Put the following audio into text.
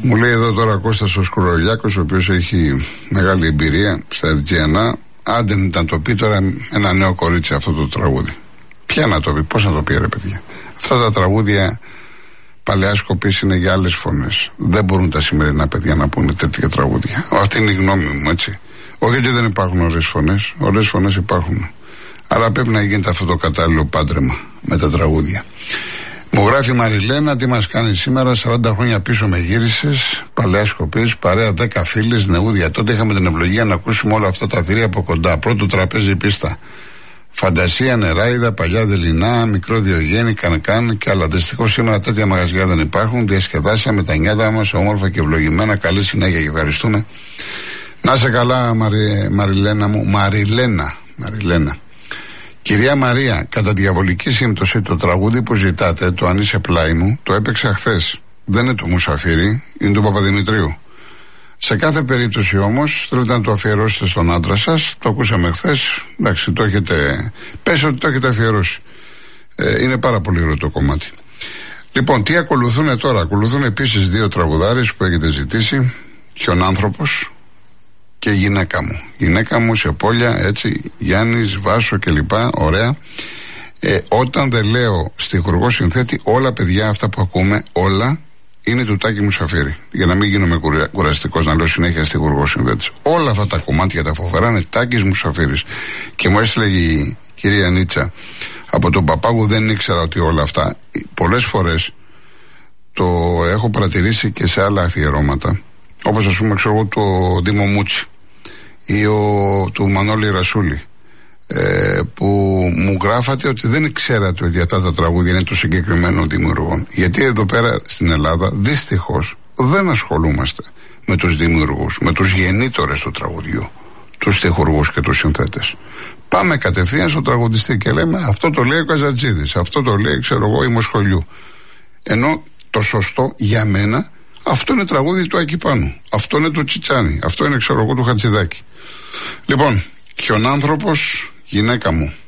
Μου λέει εδώ τώρα Κώστας ο Σκουρολιάκος, ο οποίος έχει μεγάλη εμπειρία στα Ερτζιανά. Άντε να ήταν το πει τώρα ένα νέο κορίτσι αυτό το τραγούδι. Ποια να το πει, πώς να το πει ρε παιδιά. Αυτά τα τραγούδια παλαιάς κοπής είναι για άλλες φωνές. Δεν μπορούν τα σημερινά παιδιά να πούνε τέτοια τραγούδια. Αυτή είναι η γνώμη μου, έτσι. Όχι ότι δεν υπάρχουν ωραίες φωνές, ωραίες φωνές υπάρχουν. Αλλά πρέπει να γίνεται αυτό το κατάλληλο πάντρεμα με τα τραγούδια. Μου γράφει η Μαριλένα, τι μας κάνει σήμερα, 40 χρόνια πίσω με γύρισες, παλαιάς κοπής, παρέα 10 φίλες, νεούδια. Τότε είχαμε την ευλογία να ακούσουμε όλα αυτά τα θηρία από κοντά. Πρώτο τραπέζι πίστα. Φαντασία, νεράιδα, παλιά Δελινά, μικρό Διογέννη, Κανκάν και άλλα. Δυστυχώς σήμερα τέτοια μαγαζιά δεν υπάρχουν. Διασκεδάσαμε τα νιάτα μας, όμορφα και ευλογημένα. Καλή συνέχεια και ευχαριστούμε. Να σε καλά, Μαριλένα μου. Μαριλένα. Κυρία Μαρία, κατά διαβολική σύμπτωση το τραγούδι που ζητάτε, το Αν είσαι πλάι μου, το έπαιξα χθες. Δεν είναι του Μουσαφίρη, είναι του Παπαδημητρίου. Σε κάθε περίπτωση όμως, θέλετε να το αφιερώσετε στον άντρα σας. Το ακούσαμε χθες. Εντάξει, πες ότι το έχετε αφιερώσει. Είναι πάρα πολύ ωραίο το κομμάτι. Λοιπόν, τι ακολουθούν τώρα? Ακολουθούν επίσης 2 τραγουδάρες που έχετε ζητήσει. Χιονάνθρωπος και γυναίκα μου. Γυναίκα μου σε πόλια, έτσι, Γιάννης, Βάσο κλπ. Ωραία. Όταν δεν λέω στιχουργό συνθέτη, όλα παιδιά αυτά που ακούμε, όλα είναι του Τάκη Μουσαφίρη. Για να μην γίνομαι κουραστικός να λέω συνέχεια στιχουργό συνθέτης. Όλα αυτά τα κομμάτια τα φοβερά είναι Τάκης Μουσαφίρης. Και μου έστειλε η κυρία Νίτσα από τον Παπάγου, δεν ήξερα ότι όλα αυτά. Πολλές φορές το έχω παρατηρήσει και σε άλλα αφιερώματα. Όπως ας πούμε, ξέρω εγώ, το Δήμο Μούτσι ή του Μανώλη Ρασούλη, που μου γράφατε ότι δεν ξέρατε ότι αυτά τα τραγούδια είναι του συγκεκριμένου δημιουργών. Γιατί εδώ πέρα στην Ελλάδα δυστυχώς δεν ασχολούμαστε με τους δημιουργούς, με τους γεννήτορες του τραγουδιού, τους στιχουργούς και τους συνθέτες. Πάμε κατευθείαν στο τραγουδιστή και λέμε αυτό το λέει ο Καζατζίδης, αυτό το λέει ξέρω εγώ η Μοσχολιού. Ενώ το σωστό για μένα, αυτό είναι τραγούδι του Ακυπάνου, αυτό είναι του Τσιτσάνη, αυτό είναι ξέρω εγώ του Χατζηδάκη. Λοιπόν, Χιονάνθρωπος, γυναίκα μου.